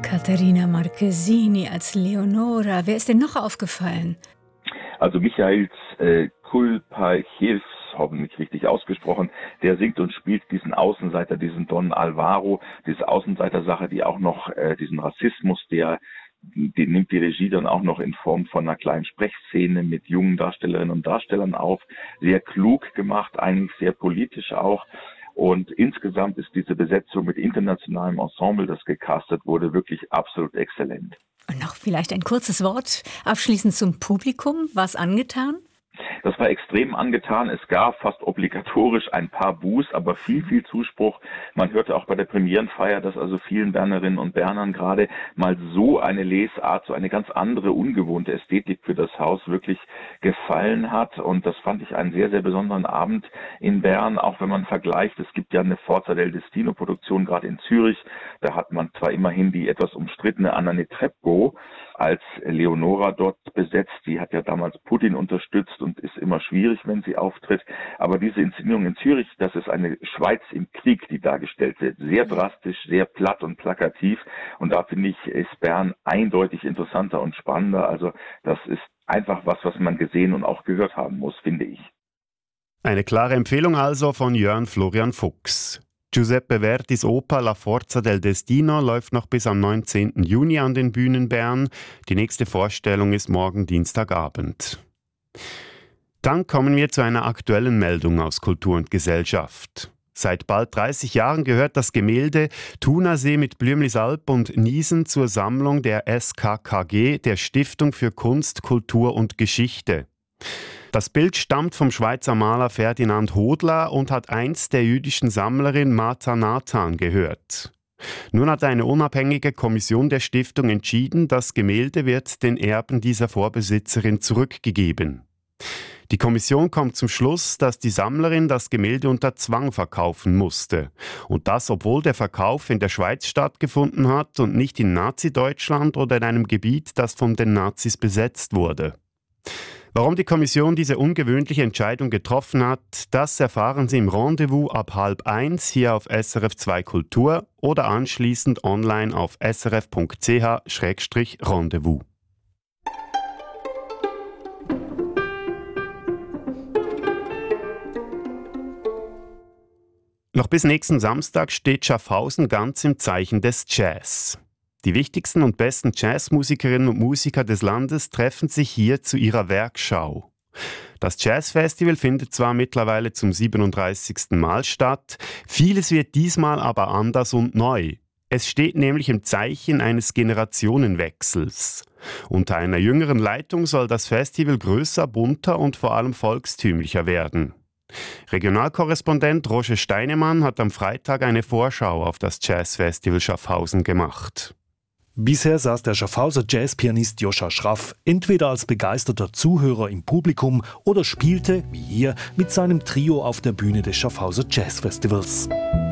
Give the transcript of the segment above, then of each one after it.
Caterina Marchesini als Leonora. Wer ist denn noch aufgefallen? Also Michails Kulpachevs, hoffentlich richtig ausgesprochen, der singt und spielt diesen Außenseiter, diesen Don Alvaro, diese Außenseitersache, die auch noch diesen Rassismus, die nimmt die Regie dann auch noch in Form von einer kleinen Sprechszene mit jungen Darstellerinnen und Darstellern auf. Sehr klug gemacht, eigentlich sehr politisch auch. Und insgesamt ist diese Besetzung mit internationalem Ensemble, das gecastet wurde, wirklich absolut exzellent. Und noch vielleicht ein kurzes Wort abschließend zum Publikum. War's angetan? Das war extrem angetan. Es gab fast obligatorisch ein paar Buß, aber viel Zuspruch. Man hörte auch bei der Premierenfeier, dass also vielen Bernerinnen und Bernern gerade mal so eine Lesart, so eine ganz andere, ungewohnte Ästhetik für das Haus wirklich gefallen hat. Und das fand ich einen sehr besonderen Abend in Bern, auch wenn man vergleicht. Es gibt ja eine Forza del Destino-Produktion gerade in Zürich. Da hat man zwar immerhin die etwas umstrittene Anna Netrebko als Leonora dort besetzt. Die hat ja damals Putin unterstützt und ist immer schwierig, wenn sie auftritt. Aber diese Inszenierung in Zürich, das ist eine Schweiz im Krieg, die dargestellt wird. Sehr drastisch, sehr platt und plakativ. Und da finde ich, ist Bern eindeutig interessanter und spannender. Also das ist einfach was man gesehen und auch gehört haben muss, finde ich. Eine klare Empfehlung also von Jörn Florian Fuchs. Giuseppe Verdis Oper La Forza del Destino läuft noch bis am 19. Juni an den Bühnen Bern. Die nächste Vorstellung ist morgen Dienstagabend. Dann kommen wir zu einer aktuellen Meldung aus Kultur und Gesellschaft. Seit bald 30 Jahren gehört das Gemälde Thunersee mit Blümlisalp und Niesen zur Sammlung der SKKG, der Stiftung für Kunst, Kultur und Geschichte. Das Bild stammt vom Schweizer Maler Ferdinand Hodler und hat einst der jüdischen Sammlerin Martha Nathan gehört. Nun hat eine unabhängige Kommission der Stiftung entschieden, das Gemälde wird den Erben dieser Vorbesitzerin zurückgegeben. Die Kommission kommt zum Schluss, dass die Sammlerin das Gemälde unter Zwang verkaufen musste. Und das, obwohl der Verkauf in der Schweiz stattgefunden hat und nicht in Nazi-Deutschland oder in einem Gebiet, das von den Nazis besetzt wurde. Warum die Kommission diese ungewöhnliche Entscheidung getroffen hat, das erfahren Sie im Rendezvous ab 12:30 hier auf SRF 2 Kultur oder anschließend online auf srf.ch/rendezvous. Noch bis nächsten Samstag steht Schaffhausen ganz im Zeichen des Jazz. Die wichtigsten und besten Jazzmusikerinnen und Musiker des Landes treffen sich hier zu ihrer Werkschau. Das Jazzfestival findet zwar mittlerweile zum 37. Mal statt, vieles wird diesmal aber anders und neu. Es steht nämlich im Zeichen eines Generationenwechsels. Unter einer jüngeren Leitung soll das Festival größer, bunter und vor allem volkstümlicher werden. Regionalkorrespondent Roger Steinemann hat am Freitag eine Vorschau auf das Jazzfestival Schaffhausen gemacht. Bisher saß der Schaffhauser Jazzpianist Joscha Schraff entweder als begeisterter Zuhörer im Publikum oder spielte, wie hier, mit seinem Trio auf der Bühne des Schaffhauser Jazzfestivals.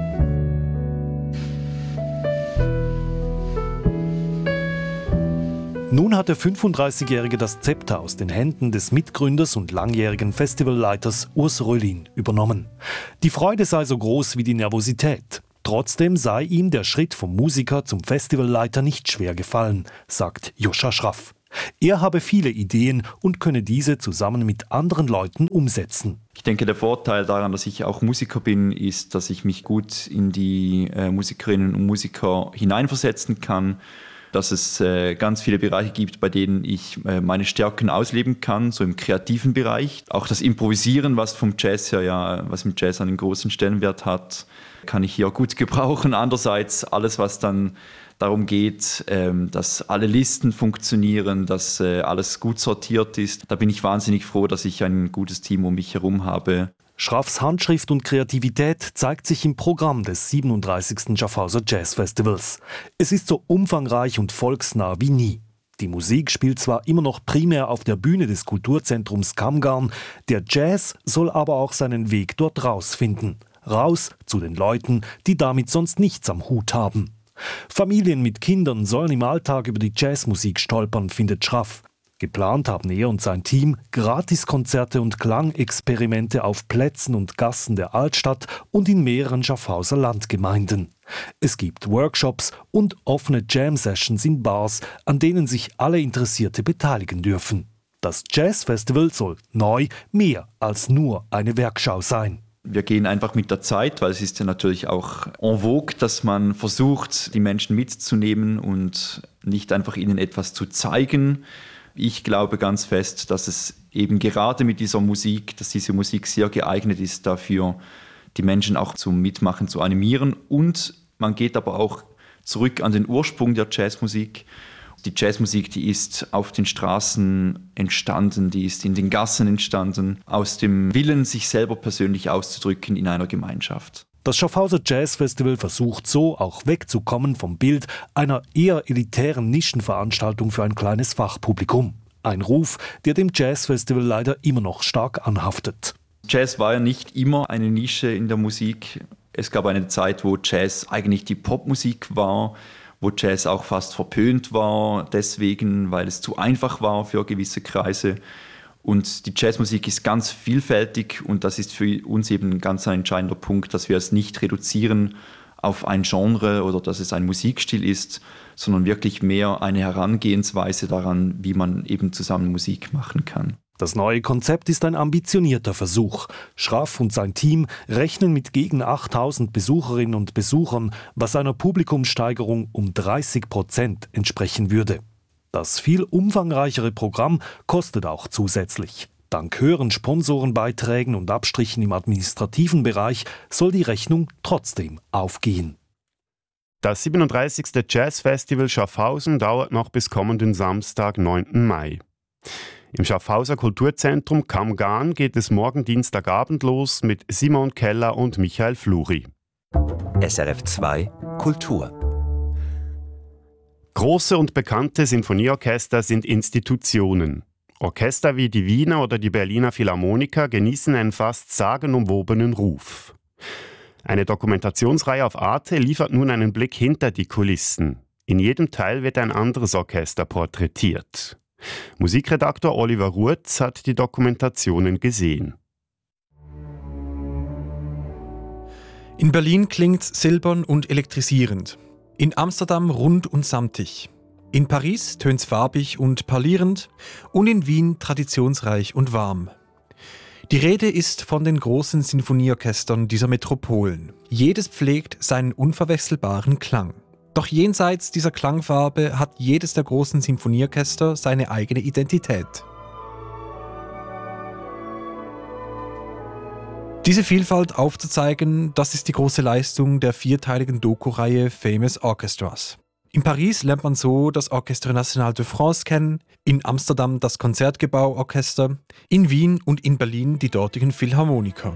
Nun hat der 35-Jährige das Zepter aus den Händen des Mitgründers und langjährigen Festivalleiters Urs Röhlin übernommen. Die Freude sei so groß wie die Nervosität. Trotzdem sei ihm der Schritt vom Musiker zum Festivalleiter nicht schwer gefallen, sagt Joscha Schraff. Er habe viele Ideen und könne diese zusammen mit anderen Leuten umsetzen. Ich denke, der Vorteil daran, dass ich auch Musiker bin, ist, dass ich mich gut in die Musikerinnen und Musiker hineinversetzen kann. Dass es ganz viele Bereiche gibt, bei denen ich meine Stärken ausleben kann, so im kreativen Bereich. Auch das Improvisieren, was vom Jazz her was im Jazz einen großen Stellenwert hat, kann ich hier gut gebrauchen. Andererseits alles, was dann darum geht, dass alle Listen funktionieren, dass alles gut sortiert ist. Da bin ich wahnsinnig froh, dass ich ein gutes Team um mich herum habe. Schraffs Handschrift und Kreativität zeigt sich im Programm des 37. Schaffhauser Jazz Festivals. Es ist so umfangreich und volksnah wie nie. Die Musik spielt zwar immer noch primär auf der Bühne des Kulturzentrums Kammgarn, der Jazz soll aber auch seinen Weg dort rausfinden. Raus zu den Leuten, die damit sonst nichts am Hut haben. Familien mit Kindern sollen im Alltag über die Jazzmusik stolpern, findet Schraff. Geplant haben er und sein Team Gratiskonzerte und Klangexperimente auf Plätzen und Gassen der Altstadt und in mehreren Schaffhauser Landgemeinden. Es gibt Workshops und offene Jam-Sessions in Bars, an denen sich alle Interessierte beteiligen dürfen. Das Jazzfestival soll neu mehr als nur eine Werkschau sein. Wir gehen einfach mit der Zeit, weil es ist ja natürlich auch en vogue, dass man versucht, die Menschen mitzunehmen und nicht einfach ihnen etwas zu zeigen. Ich glaube ganz fest, dass es eben gerade mit dieser Musik, dass diese Musik sehr geeignet ist dafür, die Menschen auch zum Mitmachen zu animieren. Und man geht aber auch zurück an den Ursprung der Jazzmusik. Die Jazzmusik, die ist auf den Straßen entstanden, die ist in den Gassen entstanden, aus dem Willen, sich selber persönlich auszudrücken in einer Gemeinschaft. Das Schaffhauser Jazzfestival versucht so auch wegzukommen vom Bild einer eher elitären Nischenveranstaltung für ein kleines Fachpublikum. Ein Ruf, der dem Jazzfestival leider immer noch stark anhaftet. Jazz war ja nicht immer eine Nische in der Musik. Es gab eine Zeit, wo Jazz eigentlich die Popmusik war, wo Jazz auch fast verpönt war, deswegen, weil es zu einfach war für gewisse Kreise. Und die Jazzmusik ist ganz vielfältig und das ist für uns eben ein ganz entscheidender Punkt, dass wir es nicht reduzieren auf ein Genre oder dass es ein Musikstil ist, sondern wirklich mehr eine Herangehensweise daran, wie man eben zusammen Musik machen kann. Das neue Konzept ist ein ambitionierter Versuch. Schraff und sein Team rechnen mit gegen 8000 Besucherinnen und Besuchern, was einer Publikumssteigerung um 30% entsprechen würde. Das viel umfangreichere Programm kostet auch zusätzlich. Dank höheren Sponsorenbeiträgen und Abstrichen im administrativen Bereich soll die Rechnung trotzdem aufgehen. Das 37. Jazzfestival Schaffhausen dauert noch bis kommenden Samstag, 9. Mai. Im Schaffhauser Kulturzentrum Kamgan geht es morgen Dienstagabend los mit Simon Keller und Michael Fluri. SRF 2 Kultur. Große und bekannte Sinfonieorchester sind Institutionen. Orchester wie die Wiener oder die Berliner Philharmoniker genießen einen fast sagenumwobenen Ruf. Eine Dokumentationsreihe auf Arte liefert nun einen Blick hinter die Kulissen. In jedem Teil wird ein anderes Orchester porträtiert. Musikredaktor Oliver Ruetz hat die Dokumentationen gesehen. In Berlin klingt's silbern und elektrisierend. In Amsterdam rund und samtig. In Paris tönt's farbig und parlierend. Und in Wien traditionsreich und warm. Die Rede ist von den großen Sinfonieorchestern dieser Metropolen. Jedes pflegt seinen unverwechselbaren Klang. Doch jenseits dieser Klangfarbe hat jedes der großen Sinfonieorchester seine eigene Identität. Diese Vielfalt aufzuzeigen, das ist die große Leistung der vierteiligen Doku-Reihe Famous Orchestras. In Paris lernt man so das Orchestre National de France kennen, in Amsterdam das Konzertgebauorchester, in Wien und in Berlin die dortigen Philharmoniker.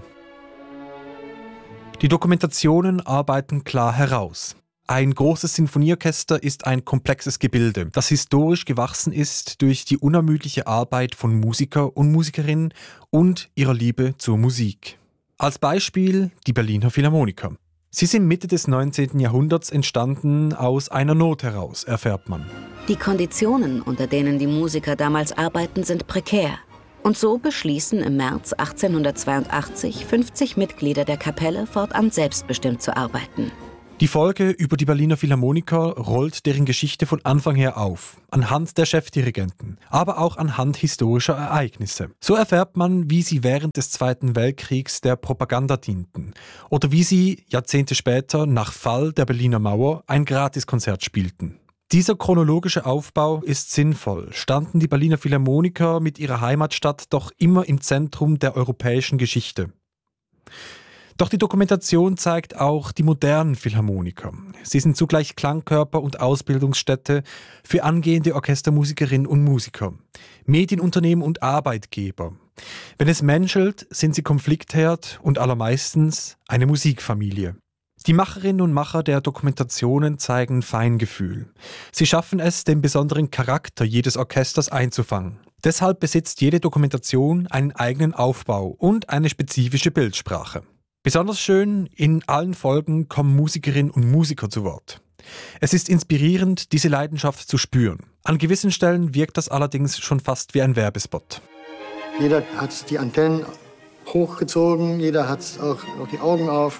Die Dokumentationen arbeiten klar heraus. Ein großes Sinfonieorchester ist ein komplexes Gebilde, das historisch gewachsen ist durch die unermüdliche Arbeit von Musiker und Musikerinnen und ihrer Liebe zur Musik. Als Beispiel die Berliner Philharmoniker. Sie sind Mitte des 19. Jahrhunderts entstanden aus einer Not heraus, erfährt man. Die Konditionen, unter denen die Musiker damals arbeiten, sind prekär. Und so beschließen im März 1882 50 Mitglieder der Kapelle fortan selbstbestimmt zu arbeiten. Die Folge über die Berliner Philharmoniker rollt deren Geschichte von Anfang her auf, anhand der Chefdirigenten, aber auch anhand historischer Ereignisse. So erfährt man, wie sie während des Zweiten Weltkriegs der Propaganda dienten oder wie sie Jahrzehnte später nach Fall der Berliner Mauer ein Gratiskonzert spielten. Dieser chronologische Aufbau ist sinnvoll, standen die Berliner Philharmoniker mit ihrer Heimatstadt doch immer im Zentrum der europäischen Geschichte. Doch die Dokumentation zeigt auch die modernen Philharmoniker. Sie sind zugleich Klangkörper und Ausbildungsstätte für angehende Orchestermusikerinnen und Musiker, Medienunternehmen und Arbeitgeber. Wenn es menschelt, sind sie Konfliktherd und allermeistens eine Musikfamilie. Die Macherinnen und Macher der Dokumentationen zeigen Feingefühl. Sie schaffen es, den besonderen Charakter jedes Orchesters einzufangen. Deshalb besitzt jede Dokumentation einen eigenen Aufbau und eine spezifische Bildsprache. Besonders schön, in allen Folgen kommen Musikerinnen und Musiker zu Wort. Es ist inspirierend, diese Leidenschaft zu spüren. An gewissen Stellen wirkt das allerdings schon fast wie ein Werbespot. Jeder hat die Antennen hochgezogen, jeder hat auch die Augen auf.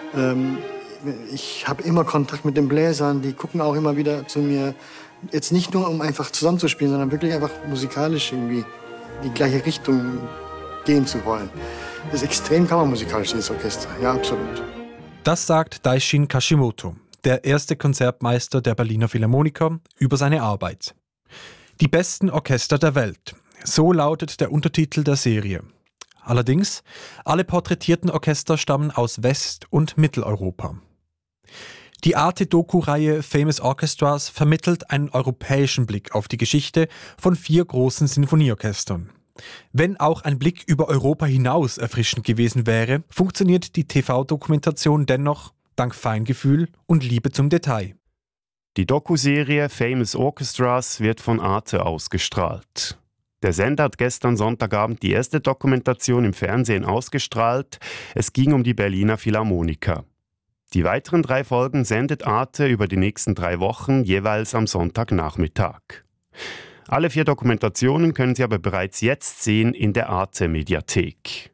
Ich habe immer Kontakt mit den Bläsern, die gucken auch immer wieder zu mir. Jetzt nicht nur, um einfach zusammenzuspielen, sondern wirklich einfach musikalisch irgendwie die gleiche Richtung gehen zu wollen. Das ist extrem kammermusikalisch, dieses Orchester. Ja, absolut. Das sagt Daishin Kashimoto, der erste Konzertmeister der Berliner Philharmoniker, über seine Arbeit. Die besten Orchester der Welt. So lautet der Untertitel der Serie. Allerdings, alle porträtierten Orchester stammen aus West- und Mitteleuropa. Die Arte-Doku-Reihe Famous Orchestras vermittelt einen europäischen Blick auf die Geschichte von 4 großen Sinfonieorchestern. Wenn auch ein Blick über Europa hinaus erfrischend gewesen wäre, funktioniert die TV-Dokumentation dennoch dank Feingefühl und Liebe zum Detail. Die Doku-Serie Famous Orchestras wird von Arte ausgestrahlt. Der Sender hat gestern Sonntagabend die erste Dokumentation im Fernsehen ausgestrahlt. Es ging um die Berliner Philharmoniker. Die weiteren 3 Folgen sendet Arte über die nächsten 3 Wochen, jeweils am Sonntagnachmittag. Alle 4 Dokumentationen können Sie aber bereits jetzt sehen in der Arte-Mediathek.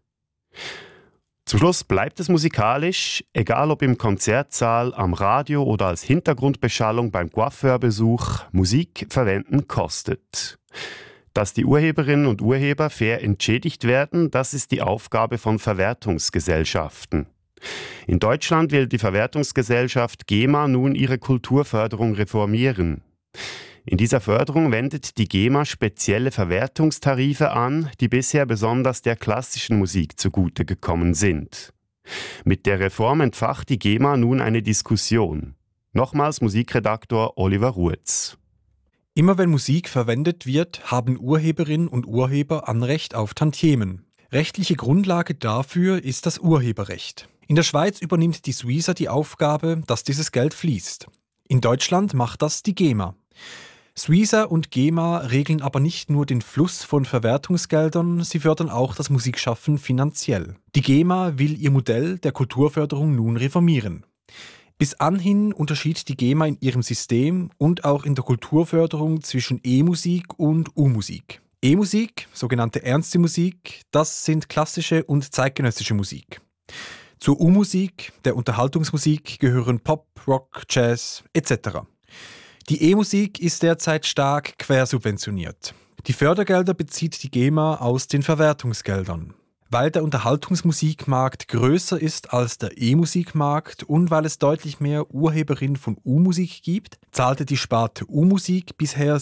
Zum Schluss bleibt es musikalisch, egal ob im Konzertsaal, am Radio oder als Hintergrundbeschallung beim Coiffeurbesuch, Musik verwenden kostet. Dass die Urheberinnen und Urheber fair entschädigt werden, das ist die Aufgabe von Verwertungsgesellschaften. In Deutschland will die Verwertungsgesellschaft GEMA nun ihre Kulturförderung reformieren. In dieser Förderung wendet die GEMA spezielle Verwertungstarife an, die bisher besonders der klassischen Musik zugute gekommen sind. Mit der Reform entfacht die GEMA nun eine Diskussion. Nochmals Musikredaktor Oliver Ruetz. Immer wenn Musik verwendet wird, haben Urheberinnen und Urheber Anrecht auf Tantiemen. Rechtliche Grundlage dafür ist das Urheberrecht. In der Schweiz übernimmt die Suiza die Aufgabe, dass dieses Geld fließt. In Deutschland macht das die GEMA. Suiza und GEMA regeln aber nicht nur den Fluss von Verwertungsgeldern, sie fördern auch das Musikschaffen finanziell. Die GEMA will ihr Modell der Kulturförderung nun reformieren. Bis anhin unterschied die GEMA in ihrem System und auch in der Kulturförderung zwischen E-Musik und U-Musik. E-Musik, sogenannte ernste Musik, das sind klassische und zeitgenössische Musik. Zur U-Musik, der Unterhaltungsmusik, gehören Pop, Rock, Jazz etc. Die E-Musik ist derzeit stark quersubventioniert. Die Fördergelder bezieht die GEMA aus den Verwertungsgeldern. Weil der Unterhaltungsmusikmarkt größer ist als der E-Musikmarkt und weil es deutlich mehr Urheberinnen von U-Musik gibt, zahlte die Sparte U-Musik bisher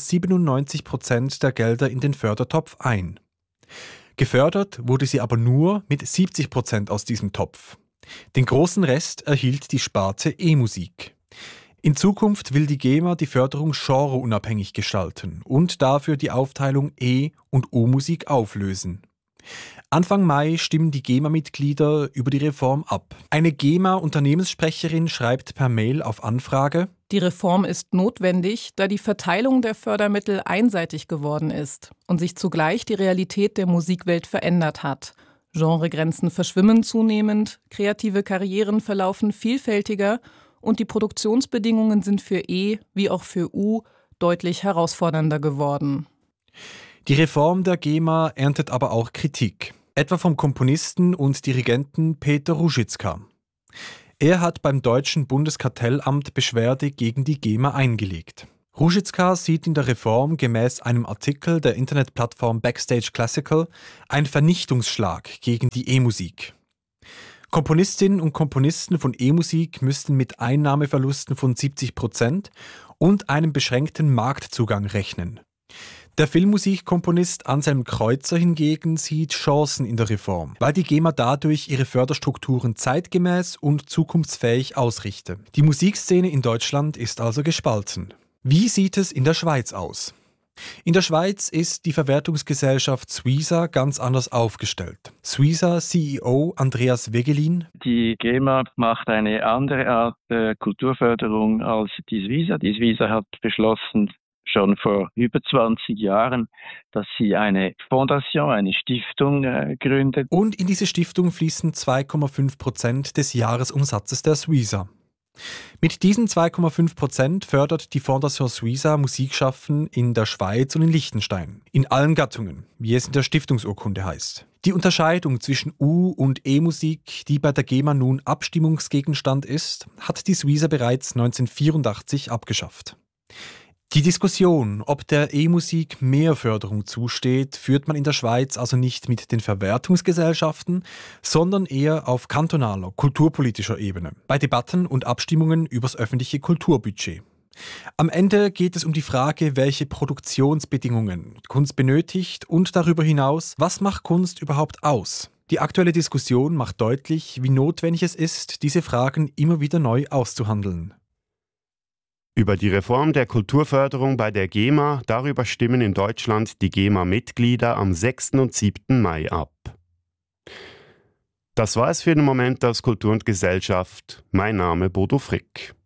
97% der Gelder in den Fördertopf ein. Gefördert wurde sie aber nur mit 70% aus diesem Topf. Den großen Rest erhielt die Sparte E-Musik. In Zukunft will die GEMA die Förderung genreunabhängig gestalten und dafür die Aufteilung E- und U-Musik auflösen. Anfang Mai stimmen die GEMA-Mitglieder über die Reform ab. Eine GEMA-Unternehmenssprecherin schreibt per Mail auf Anfrage: Die Reform ist notwendig, da die Verteilung der Fördermittel einseitig geworden ist und sich zugleich die Realität der Musikwelt verändert hat. Genregrenzen verschwimmen zunehmend, kreative Karrieren verlaufen vielfältiger und die Produktionsbedingungen sind für E wie auch für U deutlich herausfordernder geworden. Die Reform der GEMA erntet aber auch Kritik, etwa vom Komponisten und Dirigenten Peter Ruzicka. Er hat beim deutschen Bundeskartellamt Beschwerde gegen die GEMA eingelegt. Ruzicka sieht in der Reform gemäß einem Artikel der Internetplattform Backstage Classical einen Vernichtungsschlag gegen die E-Musik. Komponistinnen und Komponisten von E-Musik müssten mit Einnahmeverlusten von 70% und einem beschränkten Marktzugang rechnen. Der Filmmusikkomponist Anselm Kreuzer hingegen sieht Chancen in der Reform, weil die GEMA dadurch ihre Förderstrukturen zeitgemäß und zukunftsfähig ausrichte. Die Musikszene in Deutschland ist also gespalten. Wie sieht es in der Schweiz aus? In der Schweiz ist die Verwertungsgesellschaft Suiza ganz anders aufgestellt. Suiza CEO Andreas Wegelin: Die GEMA macht eine andere Art der Kulturförderung als die Suiza. Die Suiza hat beschlossen, schon vor über 20 Jahren, dass sie eine Fondation, eine Stiftung gründet. Und in diese Stiftung fließen 2,5% des Jahresumsatzes der Suiza. Mit diesen 2,5% fördert die Fondation Suiza Musikschaffen in der Schweiz und in Liechtenstein. In allen Gattungen, wie es in der Stiftungsurkunde heißt. Die Unterscheidung zwischen U- und E-Musik, die bei der GEMA nun Abstimmungsgegenstand ist, hat die Suiza bereits 1984 abgeschafft. Die Diskussion, ob der E-Musik mehr Förderung zusteht, führt man in der Schweiz also nicht mit den Verwertungsgesellschaften, sondern eher auf kantonaler, kulturpolitischer Ebene, bei Debatten und Abstimmungen übers öffentliche Kulturbudget. Am Ende geht es um die Frage, welche Produktionsbedingungen Kunst benötigt und darüber hinaus, was macht Kunst überhaupt aus? Die aktuelle Diskussion macht deutlich, wie notwendig es ist, diese Fragen immer wieder neu auszuhandeln. Über die Reform der Kulturförderung bei der GEMA, darüber stimmen in Deutschland die GEMA-Mitglieder am 6. und 7. Mai ab. Das war es für den Moment aus Kultur und Gesellschaft. Mein Name Bodo Frick.